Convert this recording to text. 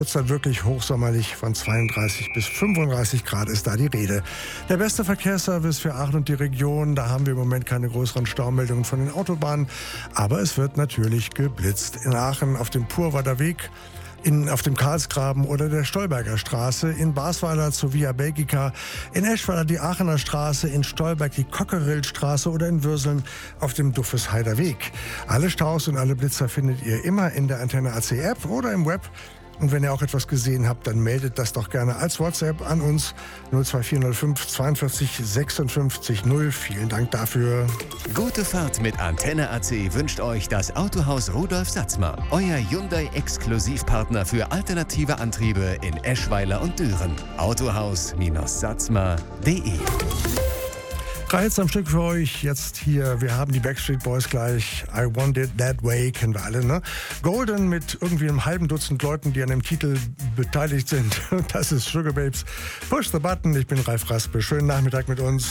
Wird dann wirklich hochsommerlich, von 32 bis 35 Grad ist da die Rede. Der beste Verkehrsservice für Aachen und die Region, da haben wir im Moment keine größeren Staumeldungen von den Autobahnen, aber es wird natürlich geblitzt. In Aachen auf dem Purwader Weg, auf dem Karlsgraben oder der Stolberger Straße, in Basweiler zur Via Belgica, in Eschweiler die Aachener Straße, in Stolberg die Cockerillstraße oder in Würseln auf dem Duffesheider Weg. Alle Staus und alle Blitzer findet ihr immer in der Antenne AC App oder im Web. Und wenn ihr auch etwas gesehen habt, dann meldet das doch gerne als WhatsApp an uns 02405 42 56 0. Vielen Dank dafür. Gute Fahrt mit Antenne AC wünscht euch das Autohaus Rudolf Satzmer. Euer Hyundai-Exklusivpartner für alternative Antriebe in Eschweiler und Düren. Autohaus-satzmer.de. Drei Hits am Stück für euch. Jetzt hier, wir haben die Backstreet Boys gleich. I Want It That Way, kennen wir alle, ne? Golden mit irgendwie einem halben Dutzend Leuten, die an dem Titel beteiligt sind. Das ist Sugar Babes. Push the Button. Ich bin Ralf Raspe. Schönen Nachmittag mit uns.